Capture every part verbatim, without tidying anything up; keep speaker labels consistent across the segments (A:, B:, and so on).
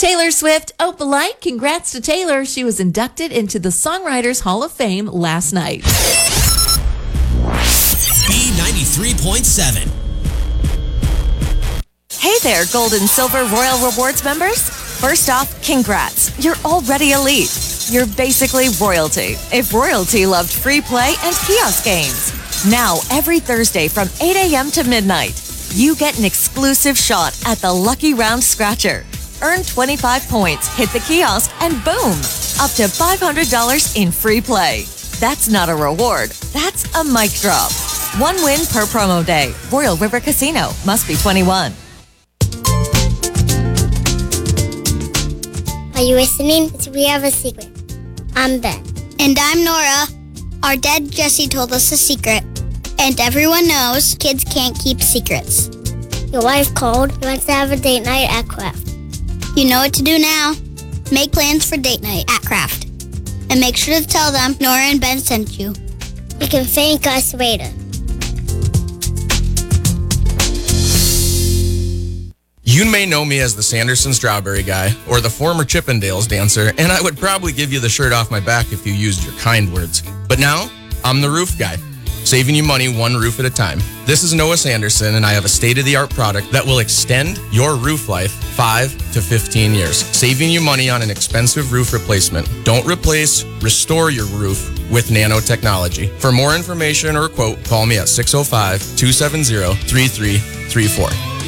A: Taylor Swift, Opalite. Congrats to Taylor. She was inducted into the Songwriters Hall of Fame last night.
B: B ninety-three point seven.
C: Hey there, Gold and Silver Royal Rewards members. First off, congrats. You're already elite. You're basically royalty. If royalty loved free play and kiosk games. Now, every Thursday from eight a.m. to midnight, you get an exclusive shot at the Lucky Round Scratcher. Earn twenty-five points, hit the kiosk, and boom, up to five hundred dollars in free play. That's not a reward. That's a mic drop. One win per promo day. Royal River Casino. Must be twenty-one.
D: Are you listening? We have a secret. I'm Ben.
E: And I'm Nora. Our dad Jesse told us a secret. And everyone knows kids can't keep secrets.
D: Your wife called. He wants to have a date night at Kraft.
E: You know what to do now. Make plans for date night at Kraft. And make sure to tell them Nora and Ben sent you.
D: You can thank us later.
F: You may know me as the Sanderson Strawberry Guy or the former Chippendales dancer, and I would probably give you the shirt off my back if you used your kind words. But now, I'm the roof guy, saving you money one roof at a time. This is Noah Sanderson, and I have a state-of-the-art product that will extend your roof life five to fifteen years, saving you money on an expensive roof replacement. Don't replace, restore your roof with nanotechnology. For more information or a quote, call me at six oh five, two seven zero, three three three four.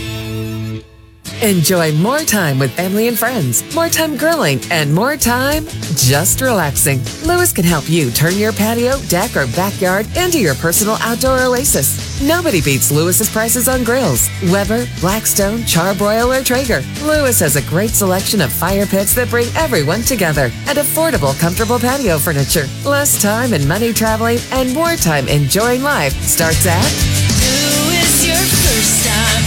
G: Enjoy more time with family and friends, more time grilling, and more time just relaxing. Lewis can help you turn your patio, deck, or backyard into your personal outdoor oasis. Nobody beats Lewis's prices on grills. Weber, Blackstone, Charbroil, or Traeger. Lewis has a great selection of fire pits that bring everyone together and affordable, comfortable patio furniture. Less time and money traveling and more time enjoying life starts at
H: Lewis, your first stop.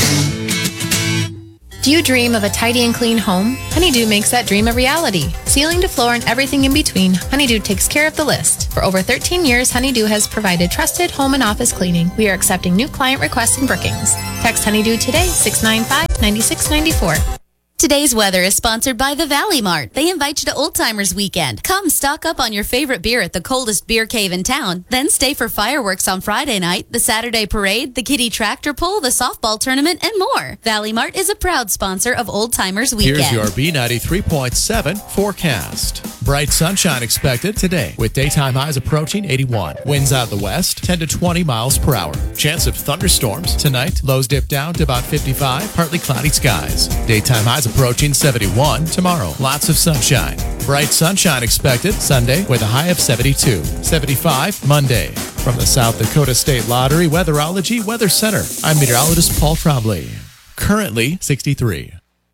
H: Do you dream of a tidy and clean home? Honeydew makes that dream a reality. Ceiling to floor and everything in between, Honeydew takes care of the list. For over thirteen years, Honeydew has provided trusted home and office cleaning. We are accepting new client requests in Brookings. Text Honeydew today, six nine five, nine six nine four.
I: Today's weather is sponsored by the Valley Mart. They invite you to Old Timers Weekend. Come stock up on your favorite beer at the coldest beer cave in town. Then stay for fireworks on Friday night, the Saturday parade, the kiddie tractor pull, the softball tournament, and more. Valley Mart is a proud sponsor of Old Timers Weekend.
J: Here's your B ninety-three point seven forecast. Bright sunshine expected today with daytime highs approaching eighty-one. Winds out of the west, ten to twenty miles per hour. Chance of thunderstorms tonight. Lows dip down to about fifty-five. Partly cloudy skies. Daytime highs approaching seventy-one tomorrow. Lots of sunshine. Bright sunshine expected Sunday with a high of seventy-two. seventy-five Monday. From the South Dakota State Lottery Weatherology Weather Center, I'm meteorologist Paul Trombley. Currently sixty-three.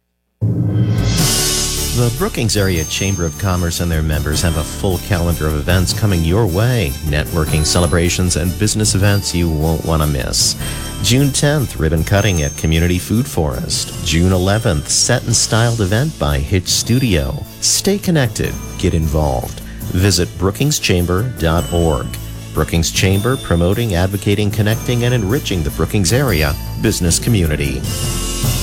K: The Brookings Area Chamber of Commerce and their members have a full calendar of events coming your way. Networking, celebrations, and business events you won't want to miss. June tenth, ribbon cutting at Community Food Forest. June eleventh, set and styled event by Hitch Studio. Stay connected. Get involved. Visit brookings chamber dot org. Brookings Chamber, promoting, advocating, connecting, and enriching the Brookings area business community.